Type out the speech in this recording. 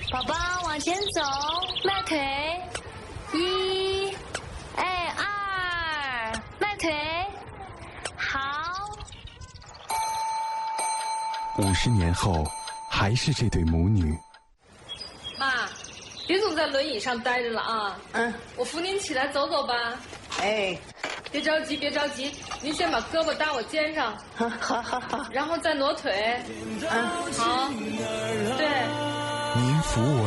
宝宝往前走，迈腿，1，哎2，迈腿，好。 50年后，还是这对母女。 妈，别总在轮椅上待着了啊！我扶您起来走走吧。 哎， 别着急，别着急，您先把胳膊搭我肩上， 好， 然后再挪腿。好，对。 您扶我